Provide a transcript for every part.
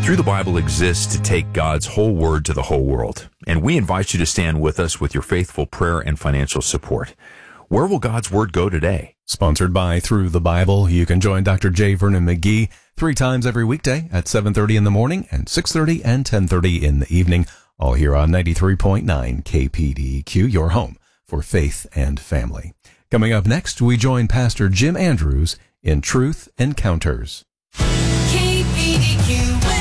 Through the Bible exists to take God's whole word to the whole world, and we invite you to stand with us with your faithful prayer and financial support. Where will God's word go today? Sponsored by Through the Bible, you can join Dr. J. Vernon McGee 3 times every weekday at 7:30 in the morning and 6:30 and 10:30 in the evening, all here on 93.9 KPDQ, your home for faith and family. Coming up next, we join Pastor Jim Andrews in Truth Encounters. KPDQ weather.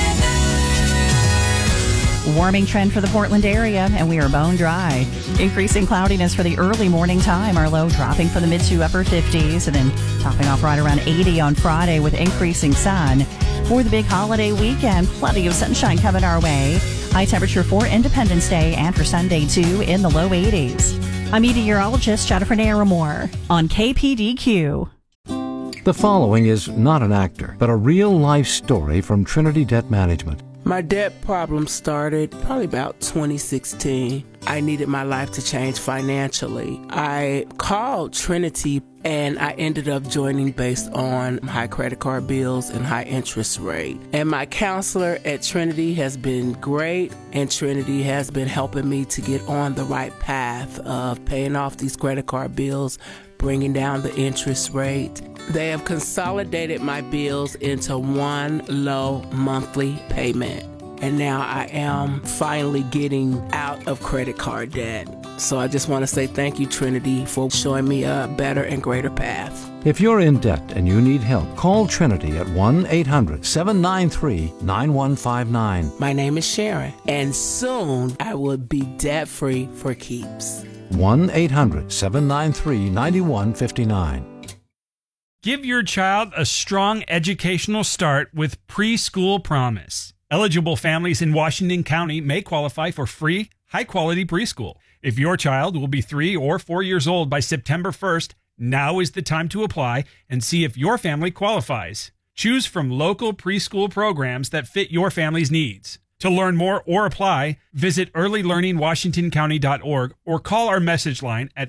Warming trend for the Portland area, and we are bone dry. Increasing cloudiness for the early morning time. Our low dropping from the mid to upper 50s, and then topping off right around 80 on Friday with increasing sun. For the big holiday weekend, plenty of sunshine coming our way. High temperature for Independence Day and for Sunday, too, in the low 80s. I'm meteorologist Jennifer Naramore on KPDQ. The following is not an actor, but a real-life story from Trinity Debt Management. My debt problem started probably about 2016. I needed my life to change financially. I called Trinity and I ended up joining based on high credit card bills and high interest rate. And my counselor at Trinity has been great, and Trinity has been helping me to get on the right path of paying off these credit card bills, bringing down the interest rate. They have consolidated my bills into one low monthly payment. And now I am finally getting out of credit card debt. So I just want to say thank you, Trinity, for showing me a better and greater path. If you're in debt and you need help, call Trinity at 1-800-793-9159. My name is Sharon, and soon I will be debt-free for keeps. 1-800-793-9159. Give your child a strong educational start with Preschool Promise. Eligible families in Washington County may qualify for free, high-quality preschool. If your child will be 3 or 4 years old by September 1st, now is the time to apply and see if your family qualifies. Choose from local preschool programs that fit your family's needs. To learn more or apply, visit earlylearningwashingtoncounty.org or call our message line at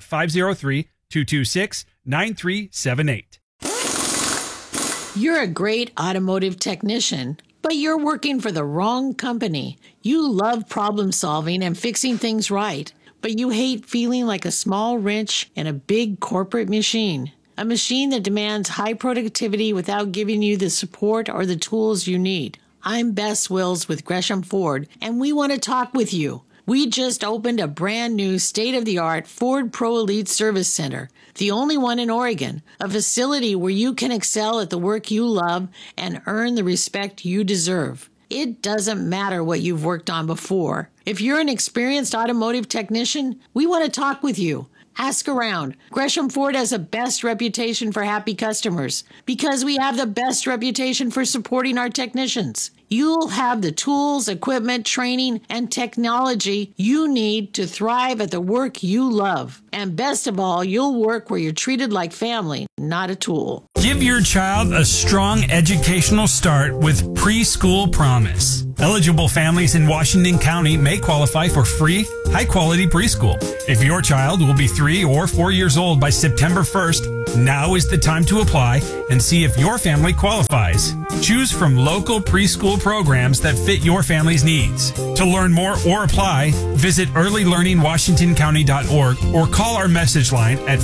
503-226-9378. You're a great automotive technician, but you're working for the wrong company. You love problem solving and fixing things right, but you hate feeling like a small wrench in a big corporate machine. A machine that demands high productivity without giving you the support or the tools you need. I'm Bess Wills with Gresham Ford, and we want to talk with you. We just opened a brand new state-of-the-art Ford Pro Elite Service Center, the only one in Oregon, a facility where you can excel at the work you love and earn the respect you deserve. It doesn't matter what you've worked on before. If you're an experienced automotive technician, we want to talk with you. Ask around. Gresham Ford has the best reputation for happy customers because we have the best reputation for supporting our technicians. You'll have the tools, equipment, training, and technology you need to thrive at the work you love. And best of all, you'll work where you're treated like family, not a tool. Give your child a strong educational start with Preschool Promise. Eligible families in Washington County may qualify for free, high-quality preschool. If your child will be 3 or 4 years old by September 1st, now is the time to apply and see if your family qualifies. Choose from local preschool programs that fit your family's needs. To learn more or apply, visit earlylearningwashingtoncounty.org or call our message line at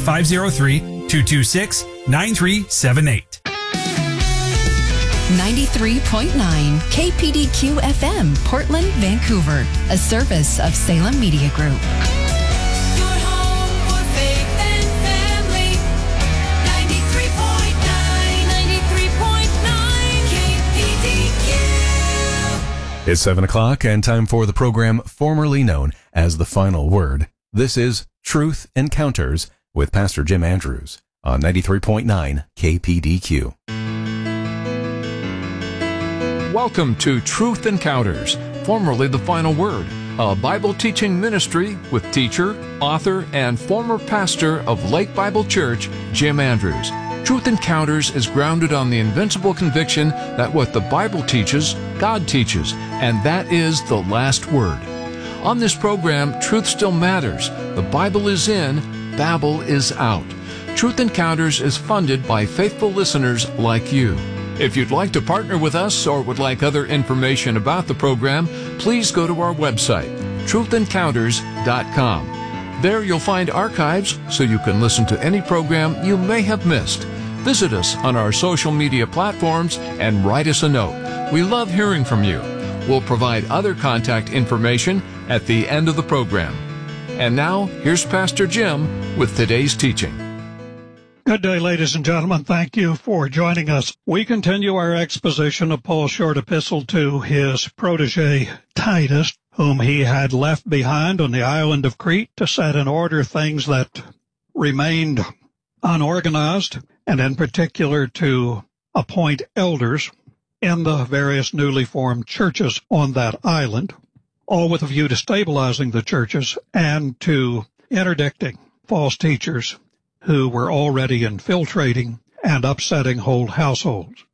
503-226-9378. 93.9 KPDQ FM, Portland, Vancouver, a service of Salem Media Group. Your home for faith and family. 93.9 KPDQ. It's 7 o'clock and time for the program formerly known as The Final Word. This is Truth Encounters with Pastor Jim Andrews on 93.9 KPDQ. Welcome to Truth Encounters, formerly The Final Word, a Bible teaching ministry with teacher, author, and former pastor of Lake Bible Church, Jim Andrews. Truth Encounters is grounded on the invincible conviction that what the Bible teaches, God teaches, and that is the last word. On this program, truth still matters. The Bible is in, Babel is out. Truth Encounters is funded by faithful listeners like you. If you'd like to partner with us or would like other information about the program, please go to our website, truthencounters.com. There you'll find archives so you can listen to any program you may have missed. Visit us on our social media platforms and write us a note. We love hearing from you. We'll provide other contact information at the end of the program. And now, here's Pastor Jim with today's teaching. Good day, ladies and gentlemen. Thank you for joining us. We continue our exposition of Paul's short epistle to his protege, Titus, whom he had left behind on the island of Crete to set in order things that remained unorganized, and in particular to appoint elders in the various newly formed churches on that island, all with a view to stabilizing the churches and to interdicting false teachers who were already infiltrating and upsetting whole households.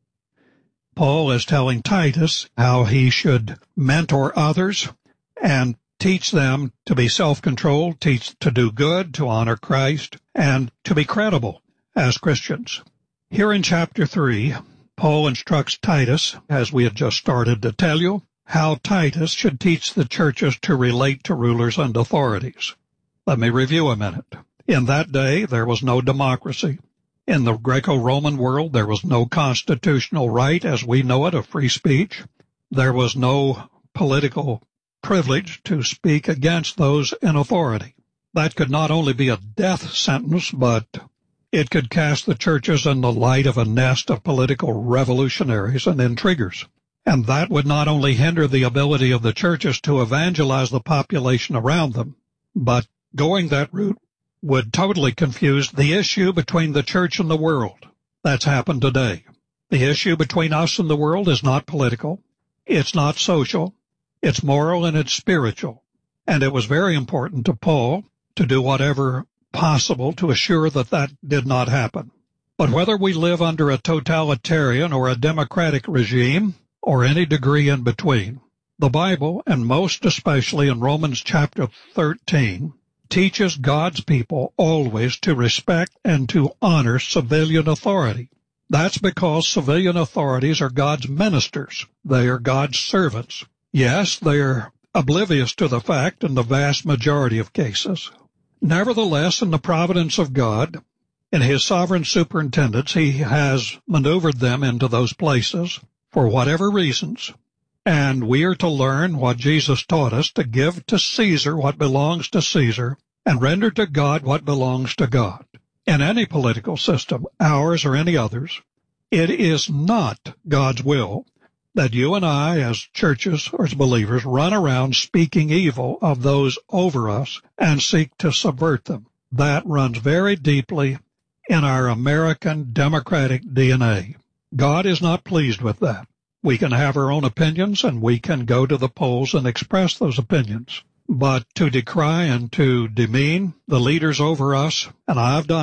Paul is telling Titus how he should mentor others and teach them to be self-controlled, teach to do good, to honor Christ, and to be credible as Christians. Here in chapter 3, Paul instructs Titus, as we had just started to tell you, how Titus should teach the churches to relate to rulers and authorities. Let me review a minute. In that day, there was no democracy. In the Greco-Roman world, there was no constitutional right as we know it of free speech. There was no political privilege to speak against those in authority. That could not only be a death sentence, but it could cast the churches in the light of a nest of political revolutionaries and intriguers. And that would not only hinder the ability of the churches to evangelize the population around them, but going that route would totally confuse the issue between the church and the world. That's happened today. The issue between us and the world is not political. It's not social. It's moral and it's spiritual. And it was very important to Paul to do whatever possible to assure that that did not happen. But whether we live under a totalitarian or a democratic regime, or any degree in between, the Bible, and most especially in Romans chapter 13, teaches God's people always to respect and to honor civilian authority. That's because civilian authorities are God's ministers. They are God's servants. Yes, they are oblivious to the fact in the vast majority of cases. Nevertheless, in the providence of God, in his sovereign superintendence, he has maneuvered them into those places for whatever reasons, and we are to learn what Jesus taught us, to give to Caesar what belongs to Caesar, and render to God what belongs to God. In any political system, ours or any others, it is not God's will that you and I, as churches or as believers, run around speaking evil of those over us and seek to subvert them. That runs very deeply in our American democratic DNA. God is not pleased with that. We can have our own opinions, and we can go to the polls and express those opinions. But to decry and to demean the leaders over us, and I've done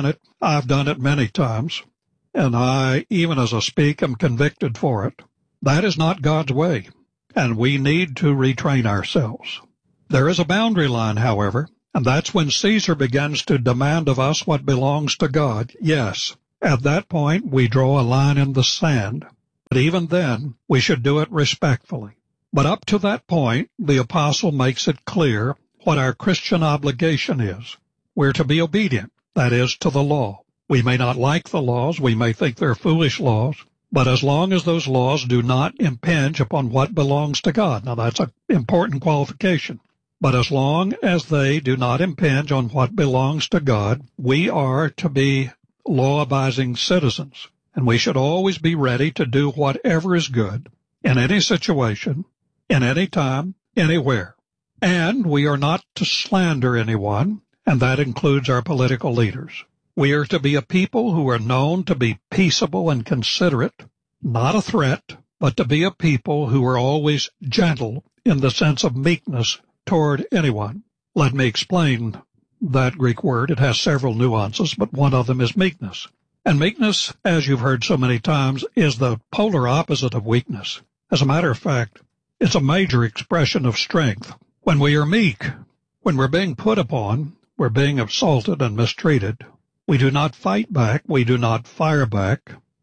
it many times, and I, even as I speak, am convicted for it. That is not God's way, and we need to retrain ourselves. There is a boundary line, however, and that's when Caesar begins to demand of us what belongs to God. Yes, at that point, we draw a line in the sand. But even then, we should do it respectfully. But up to that point, the apostle makes it clear what our Christian obligation is. We're to be obedient, that is, to the law. We may not like the laws, we may think they're foolish laws, but as long as those laws do not impinge upon what belongs to God. Now, that's an important qualification. But as long as they do not impinge on what belongs to God, we are to be law-abiding citizens, and we should always be ready to do whatever is good in any situation, in any time, anywhere. And we are not to slander anyone, and that includes our political leaders. We are to be a people who are known to be peaceable and considerate, not a threat, but to be a people who are always gentle in the sense of meekness toward anyone. Let me explain that Greek word. It has several nuances, but one of them is meekness. And meekness, as you've heard so many times, is the polar opposite of weakness. As a matter of fact, it's a major expression of strength. When we are meek, when we're being put upon, we're being assaulted and mistreated, we do not fight back, we do not fire back,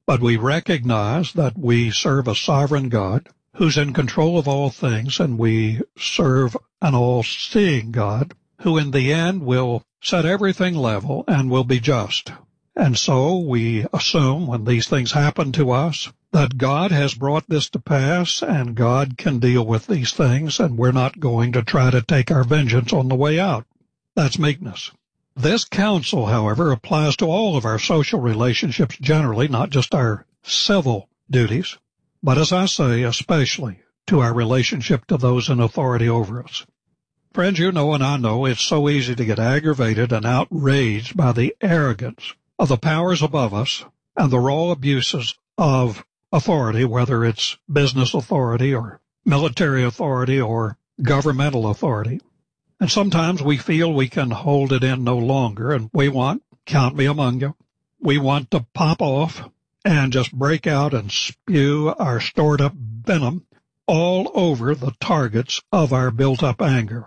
But we recognize that we serve a sovereign God who's in control of all things, and we serve an all-seeing God who in the end will set everything level and will be just. And so we assume when these things happen to us that God has brought this to pass and God can deal with these things, and we're not going to try to take our vengeance on the way out. That's meekness. This counsel, however, applies to all of our social relationships generally, not just our civil duties, but as I say, especially to our relationship to those in authority over us. Friends, you know and I know it's so easy to get aggravated and outraged by the arrogance of the powers above us and the raw abuses of authority, whether it's business authority or military authority or governmental authority. And sometimes we feel we can hold it in no longer, and we want, count me among you, we want to pop off and just break out and spew our stored-up venom all over the targets of our built-up anger.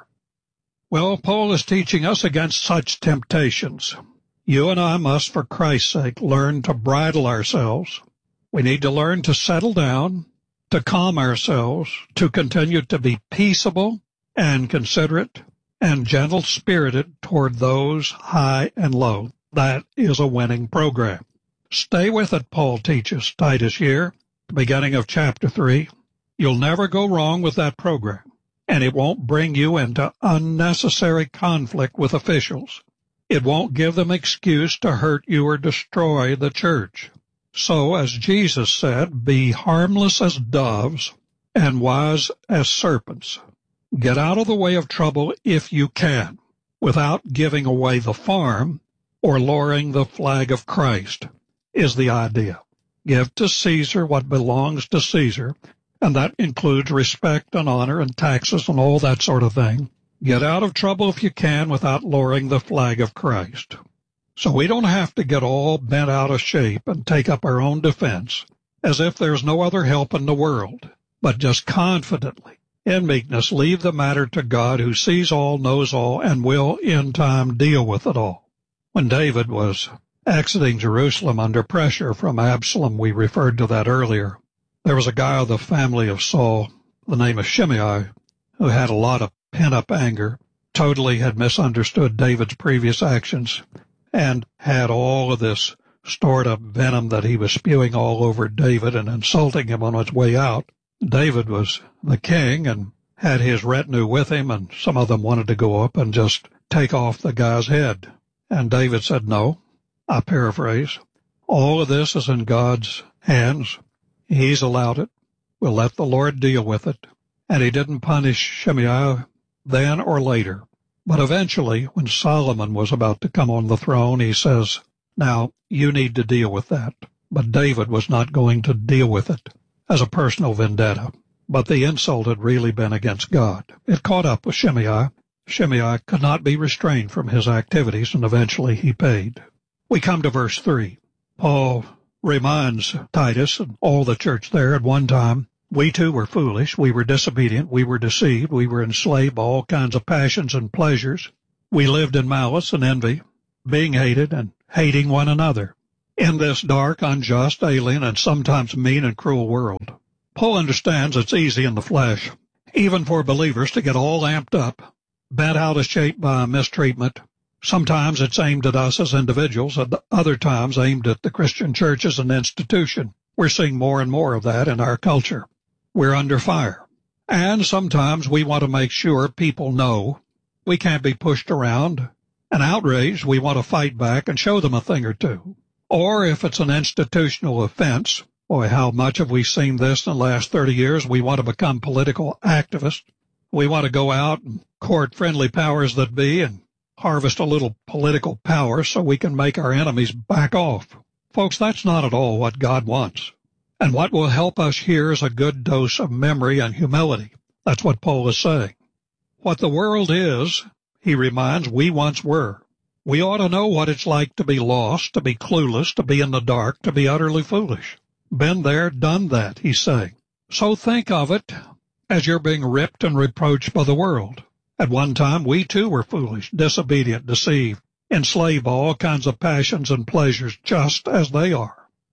Well, Paul is teaching us against such temptations. You and I must, for Christ's sake, learn to bridle ourselves. We need to learn to settle down, to calm ourselves, to continue to be peaceable and considerate and gentle-spirited toward those high and low. That is a winning program. Stay with it, Paul teaches Titus here, the beginning of chapter 3. You'll never go wrong with that program, and it won't bring you into unnecessary conflict with officials. It won't give them excuse to hurt you or destroy the church. So, as Jesus said, be harmless as doves and wise as serpents. Get out of the way of trouble if you can, without giving away the farm or lowering the flag of Christ, is the idea. Give to Caesar what belongs to Caesar, and that includes respect and honor and taxes and all that sort of thing. Get out of trouble if you can without lowering the flag of Christ. So we don't have to get all bent out of shape and take up our own defense as if there's no other help in the world, but just confidently, in meekness, leave the matter to God who sees all, knows all, and will in time deal with it all. When David was exiting Jerusalem under pressure from Absalom, we referred to that earlier, there was a guy of the family of Saul, the name of Shimei, who had a lot of pent-up anger, totally had misunderstood David's previous actions, and had all of this stored-up venom that he was spewing all over David and insulting him on his way out. David was the king and had his retinue with him, and some of them wanted to go up and just take off the guy's head. And David said, no, I paraphrase, all of this is in God's hands. He's allowed it. We'll let the Lord deal with it. And he didn't punish Shimei then or later. But eventually, when Solomon was about to come on the throne, he says, now, you need to deal with that. But David was not going to deal with it as a personal vendetta. But the insult had really been against God. It caught up with Shimei. Shimei could not be restrained from his activities, and eventually he paid. We come to verse 3. Paul reminds Titus and all the church there at one time, we too were foolish, we were disobedient, we were deceived, we were enslaved by all kinds of passions and pleasures. We lived in malice and envy, being hated and hating one another, in this dark, unjust, alien, and sometimes mean and cruel world. Paul understands it's easy in the flesh, even for believers, to get all amped up, bent out of shape by mistreatment. Sometimes it's aimed at us as individuals, and other times aimed at the Christian church as an institution. We're seeing more and more of that in our culture. We're under fire. And sometimes we want to make sure people know we can't be pushed around. And outraged, we want to fight back and show them a thing or two. Or if it's an institutional offense, boy, how much have we seen this in the last 30 years? We want to become political activists. We want to go out and court friendly powers that be and harvest a little political power so we can make our enemies back off. Folks, that's not at all what God wants. And what will help us here is a good dose of memory and humility. That's what Paul is saying. What the world is, he reminds, we once were. We ought to know what it's like to be lost, to be clueless, to be in the dark, to be utterly foolish. Been there, done that, he's saying. So think of it as you're being ripped and reproached by the world. At one time, we too were foolish, disobedient, deceived, enslaved by all kinds of passions and pleasures, just as they are.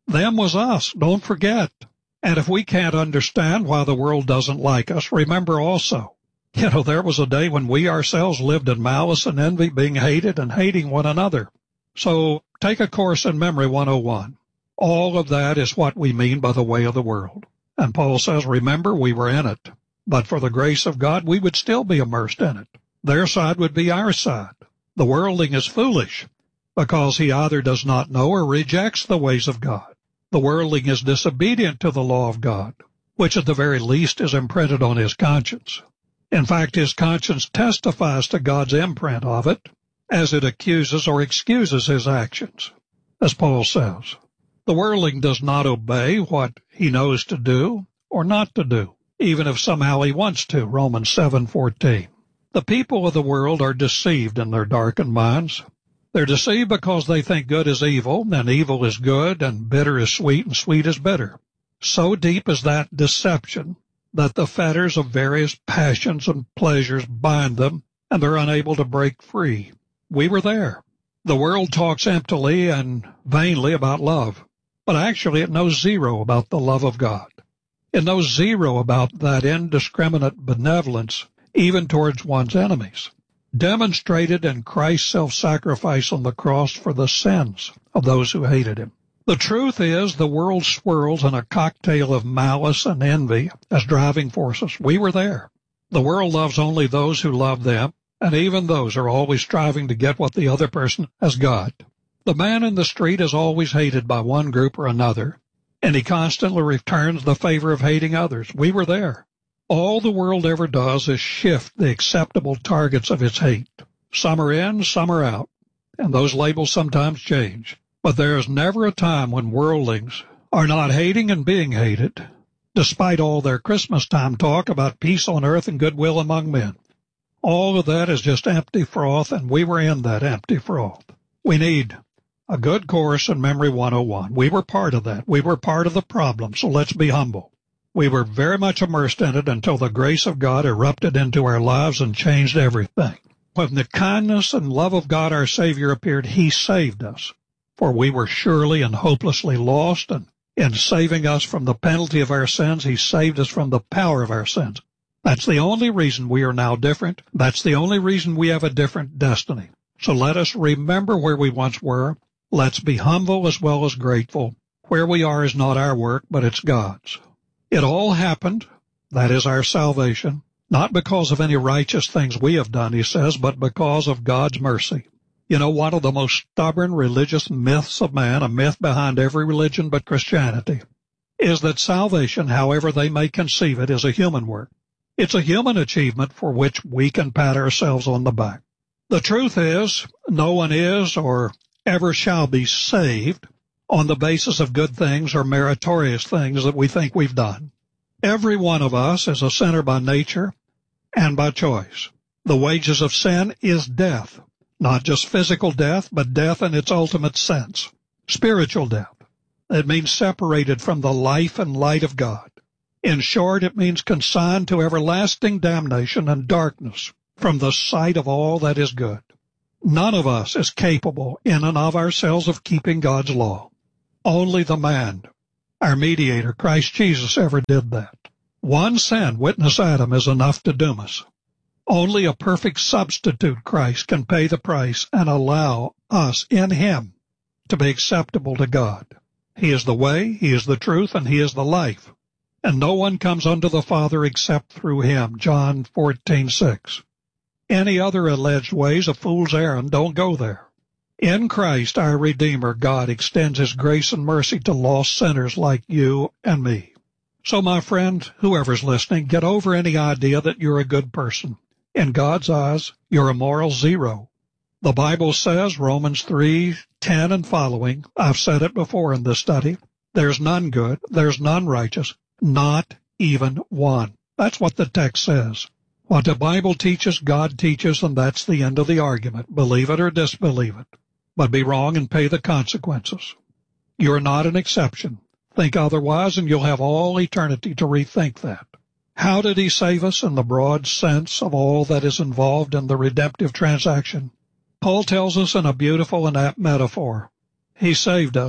Them was us, don't forget. And if we can't understand why the world doesn't like us, remember also, there was a day when we ourselves lived in malice and envy, being hated and hating one another. So take a course in Memory 101. All of that is what we mean by the way of the world. And Paul says, remember, we were in it. But for the grace of God, we would still be immersed in it. Their side would be our side. The worldling is foolish because he either does not know or rejects the ways of God. The worldling is disobedient to the law of God, which at the very least is imprinted on his conscience. In fact, his conscience testifies to God's imprint of it as it accuses or excuses his actions. As Paul says, the worldling does not obey what he knows to do or not to do, even if somehow he wants to, Romans 7:14. The people of the world are deceived in their darkened minds. They're deceived because they think good is evil, and evil is good, and bitter is sweet, and sweet is bitter. So deep is that deception that the fetters of various passions and pleasures bind them, and they're unable to break free. We were there. The world talks emptily and vainly about love, but actually it knows zero about the love of God. It knows zero about that indiscriminate benevolence, even towards one's enemies, demonstrated in Christ's self-sacrifice on the cross for the sins of those who hated him. The truth is, the world swirls in a cocktail of malice and envy as driving forces. We were there. The world loves only those who love them, and even those are always striving to get what the other person has got. The man in the street is always hated by one group or another, and he constantly returns the favor of hating others. We were there. All the world ever does is shift the acceptable targets of its hate. Some are in, some are out, and those labels sometimes change. But there is never a time when worldlings are not hating and being hated, despite all their Christmas time talk about peace on earth and goodwill among men. All of that is just empty froth, and we were in that empty froth. We need a good course in Memory 101. We were part of that. We were part of the problem, so let's be humble. We were very much immersed in it until the grace of God erupted into our lives and changed everything. When the kindness and love of God our Savior appeared, he saved us. For we were surely and hopelessly lost, and in saving us from the penalty of our sins, he saved us from the power of our sins. That's the only reason we are now different. That's the only reason we have a different destiny. So let us remember where we once were. Let's be humble as well as grateful. Where we are is not our work, but it's God's. It all happened, that is our salvation, not because of any righteous things we have done, he says, but because of God's mercy. You know, one of the most stubborn religious myths of man, a myth behind every religion but Christianity, is that salvation, however they may conceive it, is a human work. It's a human achievement for which we can pat ourselves on the back. The truth is, no one is or ever shall be saved on the basis of good things or meritorious things that we think we've done. Every one of us is a sinner by nature and by choice. The wages of sin is death, not just physical death, but death in its ultimate sense, spiritual death. It means separated from the life and light of God. In short, it means consigned to everlasting damnation and darkness from the sight of all that is good. None of us is capable in and of ourselves of keeping God's law. Only the man, our mediator, Christ Jesus, ever did that. One sin, witness Adam, is enough to doom us. Only a perfect substitute, Christ, can pay the price and allow us in him to be acceptable to God. He is the way, he is the truth, and he is the life. And no one comes unto the Father except through him, John 14:6. Any other alleged ways a fool's errand, don't go there. In Christ, our Redeemer, God extends his grace and mercy to lost sinners like you and me. So, my friend, whoever's listening, get over any idea that you're a good person. In God's eyes, you're a moral zero. The Bible says, Romans 3:10 and following, I've said it before in this study, there's none good, there's none righteous, not even one. That's what the text says. What the Bible teaches, God teaches, and that's the end of the argument. Believe it or disbelieve it. But be wrong and pay the consequences. You're not an exception. Think otherwise, and you'll have all eternity to rethink that. How did he save us in the broad sense of all that is involved in the redemptive transaction? Paul tells us in a beautiful and apt metaphor. He saved us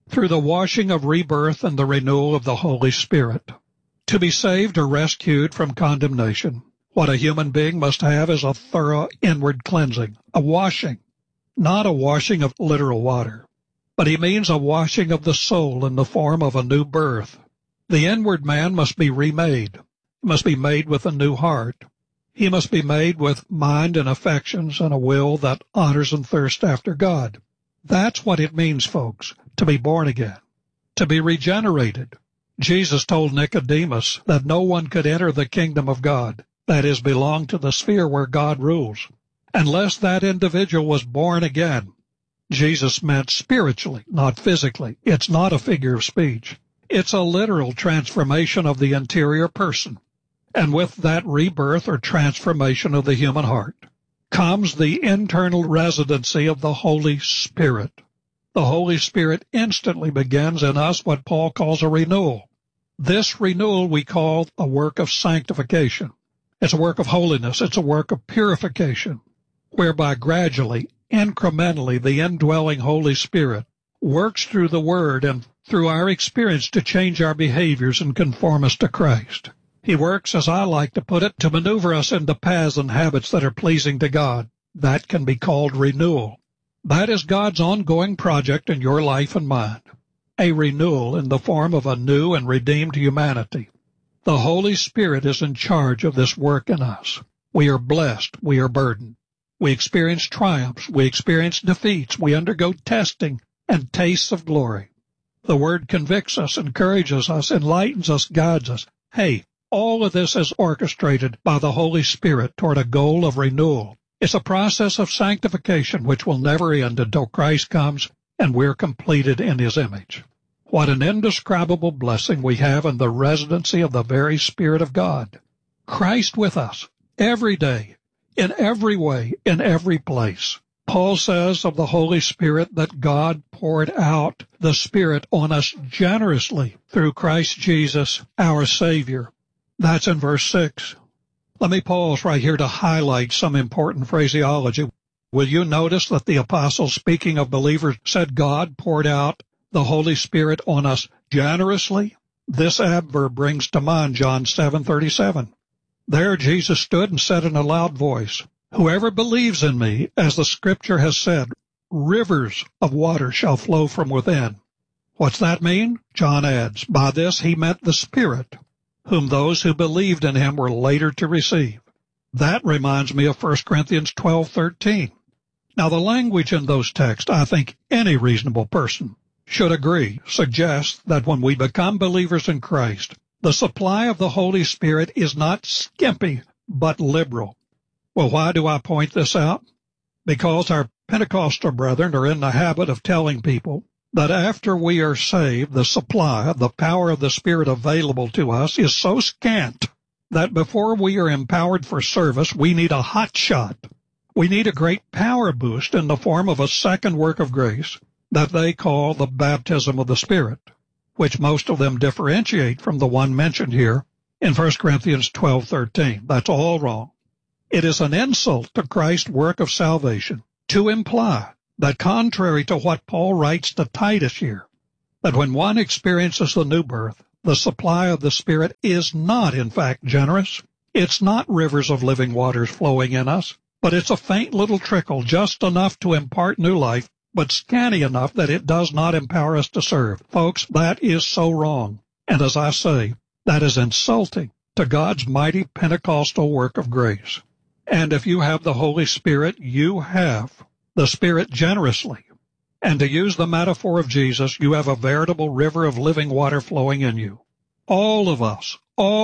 through the washing of rebirth and the renewal of the Holy Spirit. To be saved or rescued from condemnation, what a human being must have is a thorough inward cleansing, a washing, not a washing of literal water, but he means a washing of the soul in the form of a new birth. The inward man must be remade. He must be made with a new heart. He must be made with mind and affections and a will that honors and thirsts after God. That's what it means, folks, to be born again, to be regenerated. Jesus told Nicodemus that no one could enter the kingdom of God, that is, belong to the sphere where God rules, unless that individual was born again. Jesus meant spiritually, not physically. It's not a figure of speech. It's a literal transformation of the interior person. And with that rebirth or transformation of the human heart comes the internal residency of the Holy Spirit. The Holy Spirit instantly begins in us what Paul calls a renewal. This renewal we call a work of sanctification. It's a work of holiness. It's a work of purification, whereby gradually, incrementally, the indwelling Holy Spirit works through the Word and through our experience to change our behaviors and conform us to Christ. He works, as I like to put it, to maneuver us into paths and habits that are pleasing to God. That can be called renewal. That is God's ongoing project in your life and mine. A renewal in the form of a new and redeemed humanity. The Holy Spirit is in charge of this work in us. We are blessed. We are burdened. We experience triumphs. We experience defeats. We undergo testing and tastes of glory. The Word convicts us, encourages us, enlightens us, guides us. Hey, all of this is orchestrated by the Holy Spirit toward a goal of renewal. It's a process of sanctification which will never end until Christ comes and we're completed in His image. What an indescribable blessing we have in the residency of the very Spirit of God. Christ with us every day, in every way, in every place. Paul says of the Holy Spirit that God poured out the Spirit on us generously through Christ Jesus, our Savior. That's in verse 6. Let me pause right here to highlight some important phraseology. Will you notice that the apostle, speaking of believers, said God poured out the Holy Spirit on us generously? This adverb brings to mind John 7:37. There Jesus stood and said in a loud voice, "Whoever believes in me, as the Scripture has said, rivers of water shall flow from within." What's that mean? John adds, by this he meant the Spirit, whom those who believed in him were later to receive. That reminds me of 1 Corinthians 12:13. Now, the language in those texts, I think any reasonable person should agree, suggests that when we become believers in Christ, the supply of the Holy Spirit is not skimpy, but liberal. Well, why do I point this out? Because our Pentecostal brethren are in the habit of telling people that after we are saved, the supply, the power of the Spirit available to us is so scant that before we are empowered for service, we need a hot shot. We need a great power boost in the form of a second work of grace that they call the baptism of the Spirit, which most of them differentiate from the one mentioned here in 1 Corinthians 12:13. That's all wrong. It is an insult to Christ's work of salvation to imply that, contrary to what Paul writes to Titus here, that when one experiences the new birth, the supply of the Spirit is not, in fact, generous. It's not rivers of living waters flowing in us, but it's a faint little trickle, just enough to impart new life, but scanty enough that it does not empower us to serve. Folks, that is so wrong. And as I say, that is insulting to God's mighty Pentecostal work of grace. And if you have the Holy Spirit, you have the Spirit generously. And to use the metaphor of Jesus, you have a veritable river of living water flowing in you. All of us,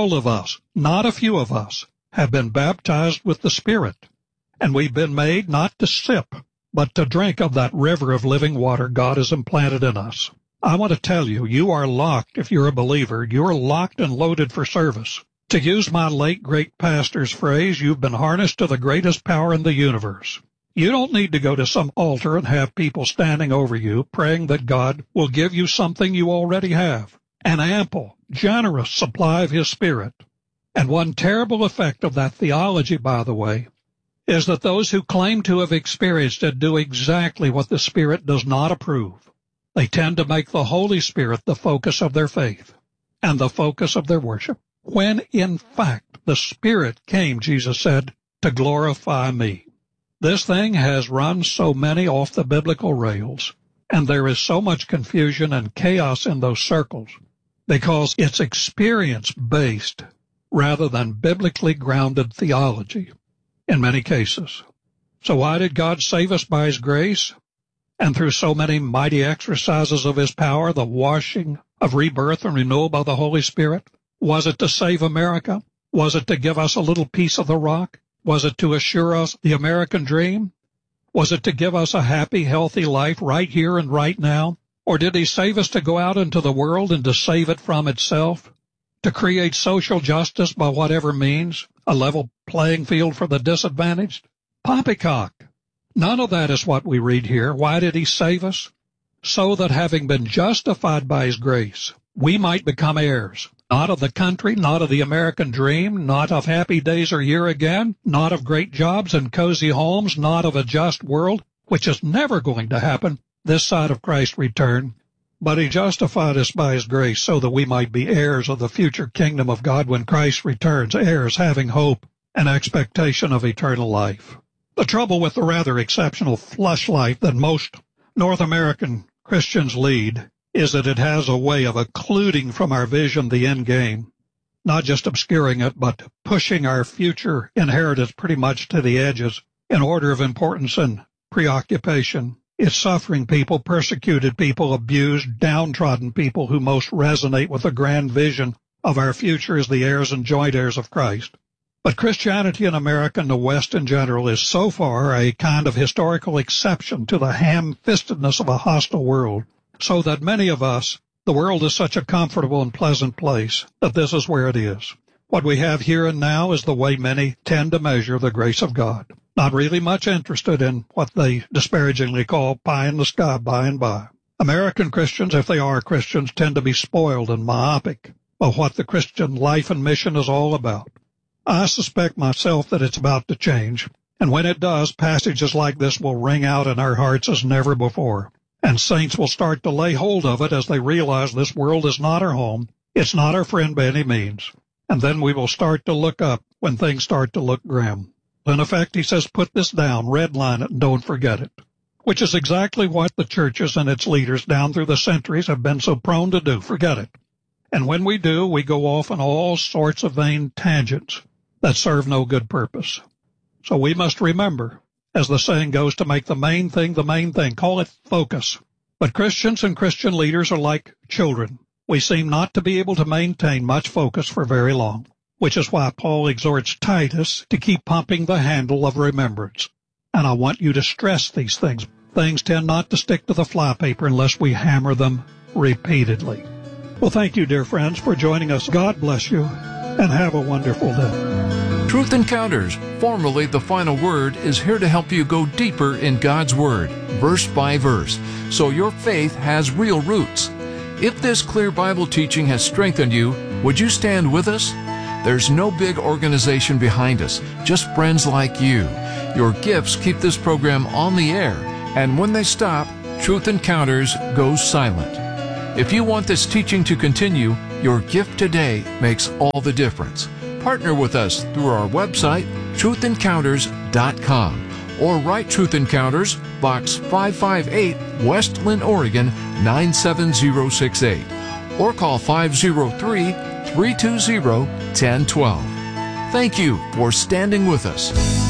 not a few of us, have been baptized with the Spirit. And we've been made not to sip, but to drink of that river of living water God has implanted in us. I want to tell you, you are locked if you're a believer. You're locked and loaded for service. To use my late great pastor's phrase, you've been harnessed to the greatest power in the universe. You don't need to go to some altar and have people standing over you praying that God will give you something you already have, an ample, generous supply of His Spirit. And one terrible effect of that theology, by the way, is that those who claim to have experienced it do exactly what the Spirit does not approve. They tend to make the Holy Spirit the focus of their faith and the focus of their worship, when in fact the Spirit came, Jesus said, to glorify me. This thing has run so many off the biblical rails, and there is so much confusion and chaos in those circles because it's experience-based rather than biblically grounded theology in many cases. So why did God save us by His grace? And through so many mighty exercises of His power, the washing of rebirth and renewal by the Holy Spirit? Was it to save America? Was it to give us a little piece of the rock? Was it to assure us the American dream? Was it to give us a happy, healthy life right here and right now? Or did He save us to go out into the world and to save it from itself? To create social justice by whatever means, a level playing field for the disadvantaged? Poppycock! None of that is what we read here. Why did He save us? So that having been justified by His grace, we might become heirs, not of the country, not of the American dream, not of happy days or year again, not of great jobs and cozy homes, not of a just world, which is never going to happen this side of Christ's return. But He justified us by His grace so that we might be heirs of the future kingdom of God when Christ returns, heirs having hope and expectation of eternal life. The trouble with the rather exceptional flush life that most North American Christians lead is that it has a way of occluding from our vision the end game, not just obscuring it, but pushing our future inheritance pretty much to the edges in order of importance and preoccupation. It's suffering people, persecuted people, abused, downtrodden people who most resonate with the grand vision of our future as the heirs and joint heirs of Christ. But Christianity in America and the West in general is so far a kind of historical exception to the ham-fistedness of a hostile world, so that many of us, the world is such a comfortable and pleasant place that this is where it is. What we have here and now is the way many tend to measure the grace of God, not really much interested in what they disparagingly call pie in the sky by and by. American Christians, if they are Christians, tend to be spoiled and myopic by what the Christian life and mission is all about. I suspect myself that it's about to change, and when it does, passages like this will ring out in our hearts as never before, and saints will start to lay hold of it as they realize this world is not our home, it's not our friend by any means, and then we will start to look up when things start to look grim. In effect, he says, put this down, redline it, and don't forget it, which is exactly what the churches and its leaders down through the centuries have been so prone to do, forget it. And when we do, we go off on all sorts of vain tangents that serve no good purpose. So we must remember, as the saying goes, to make the main thing, call it focus. But Christians and Christian leaders are like children. We seem not to be able to maintain much focus for very long, which is why Paul exhorts Titus to keep pumping the handle of remembrance. And I want you to stress these things. Things tend not to stick to the flypaper unless we hammer them repeatedly. Well, thank you, dear friends, for joining us. God bless you, and have a wonderful day. Truth Encounters, formerly The Final Word, is here to help you go deeper in God's Word, verse by verse, so your faith has real roots. If this clear Bible teaching has strengthened you, would you stand with us? There's no big organization behind us, just friends like you. Your gifts keep this program on the air, and when they stop, Truth Encounters goes silent. If you want this teaching to continue, your gift today makes all the difference. Partner with us through our website, truthencounters.com, or write Truth Encounters, Box 558, West Linn, Oregon 97068, or call 503-320-1012. Thank you for standing with us.